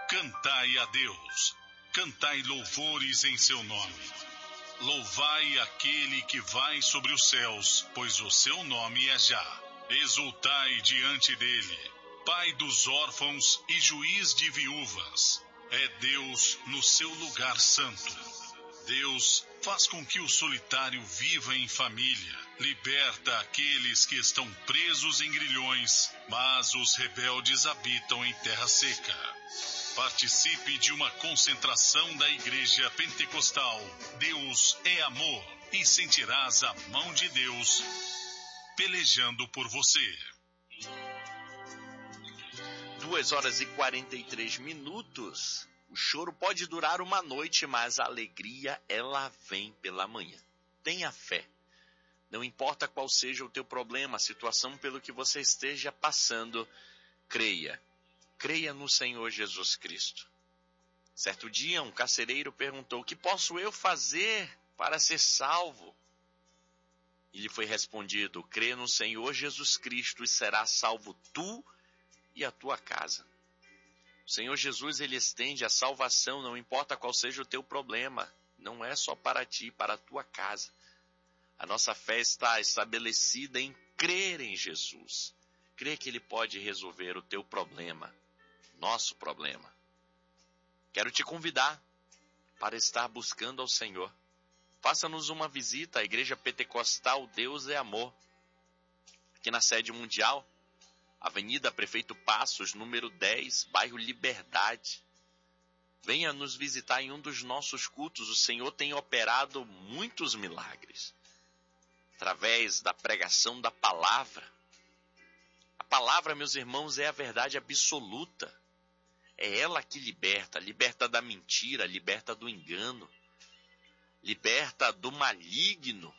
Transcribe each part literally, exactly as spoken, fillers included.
Cantai a Deus, cantai louvores em seu nome. Louvai aquele que vai sobre os céus, pois o seu nome é Já. Exultai diante dele, Pai dos órfãos e juiz de viúvas. É Deus no seu lugar santo. Deus faz com que o solitário viva em família, liberta aqueles que estão presos em grilhões, mas os rebeldes habitam em terra seca. Participe de uma concentração da Igreja Pentecostal Deus é Amor e sentirás a mão de Deus pelejando por você. Duas horas e quarenta e três minutos. O choro pode durar uma noite, mas a alegria, ela vem pela manhã. Tenha fé. Não importa qual seja o teu problema, a situação pelo que você esteja passando, creia. Creia no Senhor Jesus Cristo. Certo dia, um carcereiro perguntou: o que posso eu fazer para ser salvo? E lhe foi respondido: crê no Senhor Jesus Cristo e serás salvo tu e a tua casa. O Senhor Jesus, ele estende a salvação, não importa qual seja o teu problema. Não é só para ti, para a tua casa. A nossa fé está estabelecida em crer em Jesus. Crer que ele pode resolver o teu problema, nosso problema. Quero te convidar para estar buscando ao Senhor. Faça-nos uma visita à Igreja Pentecostal Deus é Amor, aqui na sede mundial, Avenida Prefeito Passos, número dez, bairro Liberdade. Venha nos visitar em um dos nossos cultos. O Senhor tem operado muitos milagres, através da pregação da palavra. A palavra, meus irmãos, é a verdade absoluta. É ela que liberta, liberta da mentira, liberta do engano, liberta do maligno.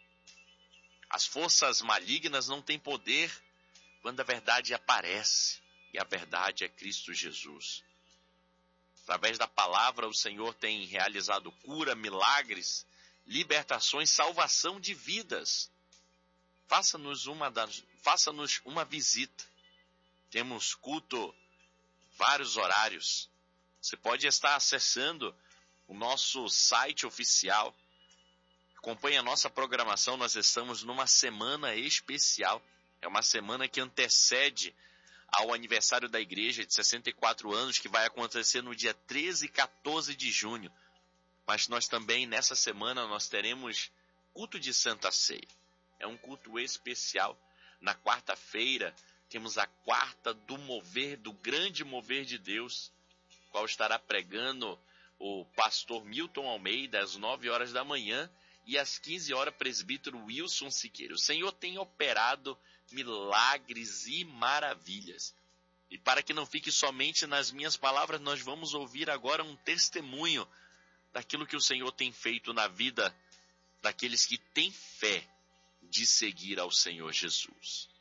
As forças malignas não têm poder quando a verdade aparece, e a verdade é Cristo Jesus. Através da palavra, o Senhor tem realizado cura, milagres, libertações, salvação de vidas. Faça-nos uma, das, faça-nos uma visita. Temos culto, vários horários. Você pode estar acessando o nosso site oficial. Acompanhe a nossa programação. Nós estamos numa semana especial. É uma semana que antecede ao aniversário da igreja de sessenta e quatro anos, que vai acontecer no dia treze e quatorze de junho. Mas nós também, nessa semana, nós teremos culto de Santa Ceia. É um culto especial. Na quarta-feira, temos a quarta do mover, do grande mover de Deus, qual estará pregando o pastor Milton Almeida, às nove horas da manhã, e às quinze horas, presbítero Wilson Siqueira. O Senhor tem operado milagres e maravilhas. E para que não fique somente nas minhas palavras, nós vamos ouvir agora um testemunho daquilo que o Senhor tem feito na vida daqueles que têm fé de seguir ao Senhor Jesus.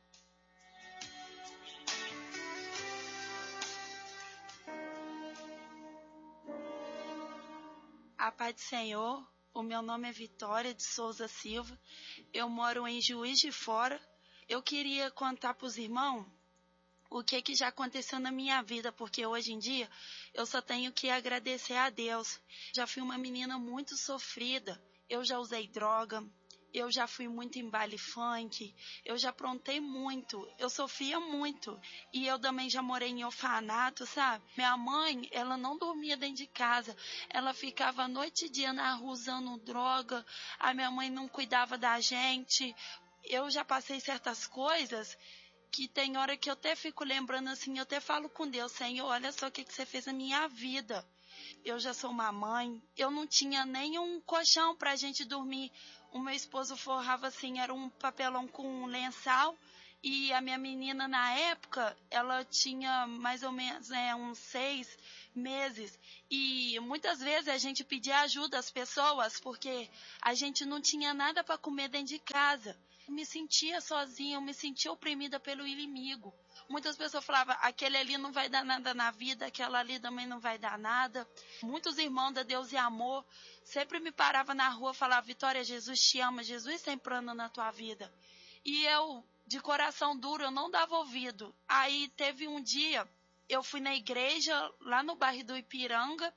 A paz do Senhor. O meu nome é Vitória de Souza Silva. Eu moro em Juiz de Fora. Eu queria contar para os irmãos o que, que já aconteceu na minha vida, porque hoje em dia eu só tenho que agradecer a Deus. Já fui uma menina muito sofrida. Eu já usei droga. Eu já fui muito em baile funk, eu já aprontei muito, eu sofria muito. E eu também já morei em orfanato, sabe? Minha mãe, ela não dormia dentro de casa. Ela ficava a noite e dia na rua usando droga. A minha mãe não cuidava da gente. Eu já passei certas coisas que tem hora que eu até fico lembrando assim, eu até falo com Deus: Senhor, olha só o que, que você fez na minha vida. Eu já sou uma mãe, eu não tinha nem um colchão pra gente dormir. O meu esposo forrava assim, era um papelão com um lençol. E a minha menina, na época, ela tinha mais ou menos é, uns seis meses. E muitas vezes a gente pedia ajuda às pessoas, porque a gente não tinha nada para comer dentro de casa. Eu me sentia sozinha, eu me sentia oprimida pelo inimigo. Muitas pessoas falavam: aquele ali não vai dar nada na vida, aquela ali também não vai dar nada. Muitos irmãos da Deus e Amor sempre me paravam na rua e falavam: Vitória, Jesus te ama, Jesus está entrando na tua vida. E eu, de coração duro, eu não dava ouvido. Aí teve um dia eu fui na igreja, lá no bairro do Ipiranga,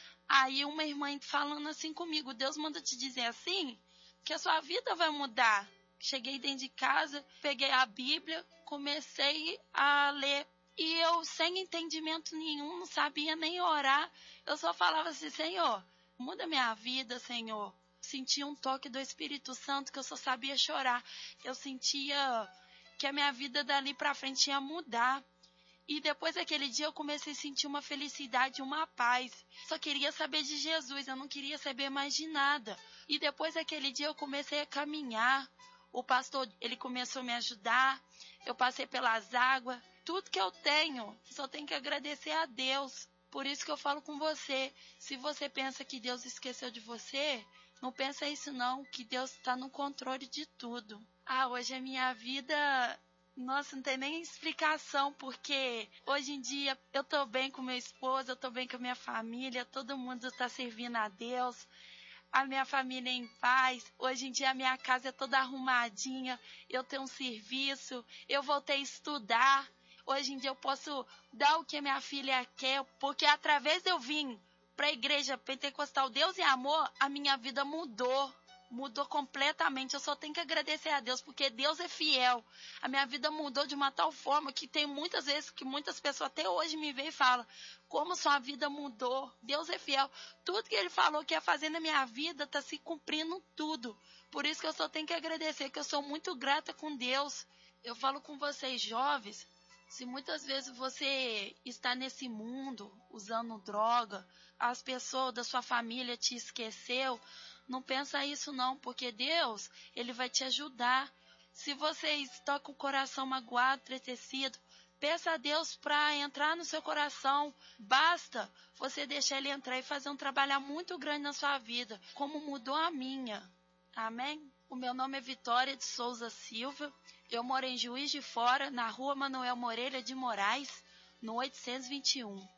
aí uma irmã falando assim comigo, Deus manda te dizer assim, que a sua vida vai mudar. Cheguei dentro de casa, peguei a Bíblia, comecei a ler. E eu, sem entendimento nenhum, não sabia nem orar. Eu só falava assim, Senhor, muda minha vida, Senhor. Sentia um toque do Espírito Santo que eu só sabia chorar. Eu sentia que a minha vida dali pra frente ia mudar. E depois daquele dia eu comecei a sentir uma felicidade, uma paz. Só queria saber de Jesus, eu não queria saber mais de nada. E depois daquele dia eu comecei a caminhar. O pastor, ele começou a me ajudar. Eu passei pelas águas. Tudo que eu tenho, só tenho que agradecer a Deus. Por isso que eu falo com você. Se você pensa que Deus esqueceu de você, não pensa isso não, que Deus está no controle de tudo. Ah, hoje a minha vida, nossa, não tem nem explicação, porque hoje em dia eu tô bem com meu esposo, eu tô bem com a minha família, todo mundo está servindo a Deus. A minha família é em paz, hoje em dia a minha casa é toda arrumadinha, eu tenho um serviço, eu voltei a estudar. Hoje em dia eu posso dar o que a minha filha quer, porque através de eu vir para a igreja pentecostal Deus e Amor, a minha vida mudou. Mudou completamente. Eu só tenho que agradecer a Deus, porque Deus é fiel. A minha vida mudou de uma tal forma que tem muitas vezes que muitas pessoas até hoje me veem e falam, como sua vida mudou. Deus é fiel. Tudo que Ele falou que ia fazer na minha vida está se cumprindo tudo. Por isso que eu só tenho que agradecer, que eu sou muito grata com Deus. Eu falo com vocês jovens, se muitas vezes você está nesse mundo usando droga, as pessoas da sua família te esqueceu, não pensa isso não, porque Deus, Ele vai te ajudar. Se você está com o coração magoado, entristecido, peça a Deus para entrar no seu coração. Basta você deixar Ele entrar e fazer um trabalho muito grande na sua vida, como mudou a minha. Amém? O meu nome é Vitória de Souza Silva. Eu moro em Juiz de Fora, na rua Manuel Moreira de Moraes, no oitocentos e vinte e um.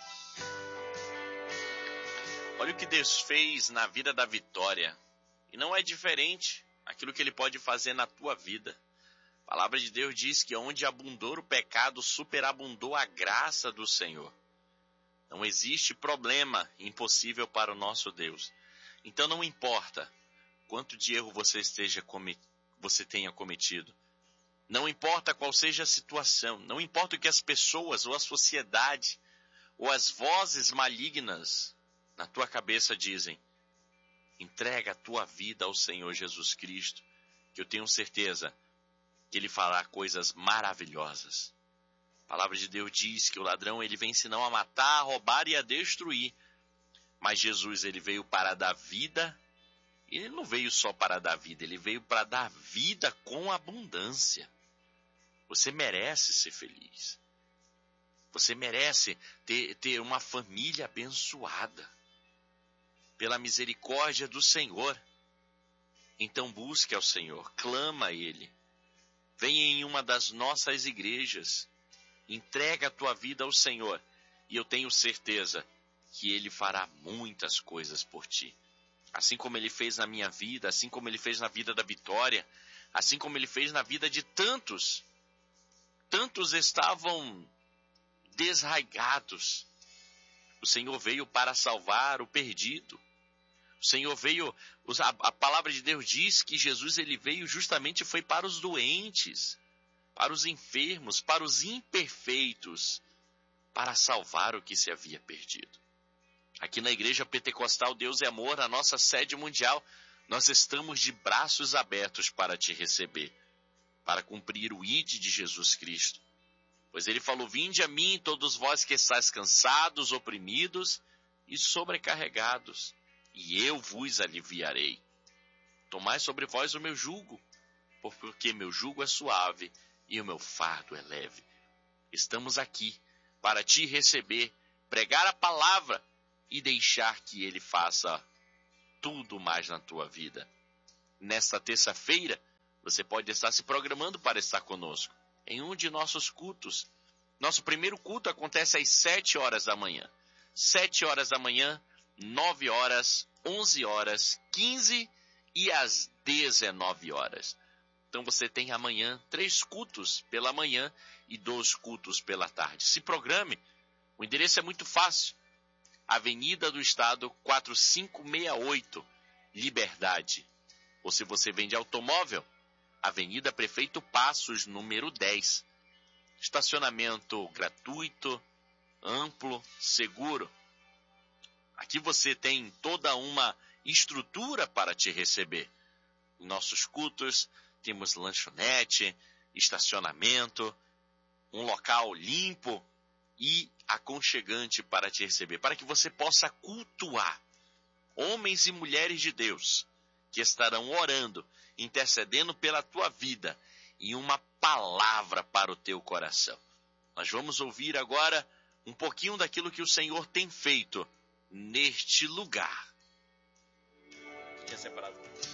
Olha o que Deus fez na vida da Vitória. E não é diferente aquilo que Ele pode fazer na tua vida. A palavra de Deus diz que onde abundou o pecado, superabundou a graça do Senhor. Não existe problema impossível para o nosso Deus. Então não importa quanto de erro você esteja comet... você tenha cometido. Não importa qual seja a situação. Não importa o que as pessoas ou a sociedade ou as vozes malignas na tua cabeça dizem. Entrega a tua vida ao Senhor Jesus Cristo, que eu tenho certeza que Ele fará coisas maravilhosas. A palavra de Deus diz que o ladrão ele vem senão a matar, a roubar e a destruir. Mas Jesus ele veio para dar vida, e Ele não veio só para dar vida, Ele veio para dar vida com abundância. Você merece ser feliz. Você merece ter, ter uma família abençoada pela misericórdia do Senhor. Então busque ao Senhor, clama a Ele. Venha em uma das nossas igrejas, entrega a tua vida ao Senhor, e eu tenho certeza que Ele fará muitas coisas por ti. Assim como Ele fez na minha vida, assim como Ele fez na vida da Vitória, assim como Ele fez na vida de tantos. Tantos estavam desraigados. O Senhor veio para salvar o perdido. O Senhor veio, a, a palavra de Deus diz que Jesus ele veio justamente foi para os doentes, para os enfermos, para os imperfeitos, para salvar o que se havia perdido. Aqui na Igreja Pentecostal Deus é Amor, a nossa sede mundial, nós estamos de braços abertos para te receber, para cumprir o I D de Jesus Cristo. Pois Ele falou, vinde a mim todos vós que estáis cansados, oprimidos e sobrecarregados, e eu vos aliviarei. Tomai sobre vós o meu jugo, porque meu jugo é suave e o meu fardo é leve. Estamos aqui para te receber, pregar a palavra e deixar que Ele faça tudo mais na tua vida. Nesta terça-feira, você pode estar se programando para estar conosco em um de nossos cultos. Nosso primeiro culto acontece às sete horas da manhã. Sete horas da manhã, nove horas, onze horas, quinze e às dezenove horas. Então você tem amanhã três cultos pela manhã e dois cultos pela tarde. Se programe. O endereço é muito fácil. Avenida do Estado quatro cinco seis oito, Liberdade. Ou se você vende automóvel, Avenida Prefeito Passos, número dez. Estacionamento gratuito, amplo, seguro. Aqui você tem toda uma estrutura para te receber. Em nossos cultos temos lanchonete, estacionamento, um local limpo e aconchegante para te receber, para que você possa cultuar homens e mulheres de Deus que estarão orando, intercedendo pela tua vida e uma palavra para o teu coração. Nós vamos ouvir agora um pouquinho daquilo que o Senhor tem feito neste lugar. Tinha separado.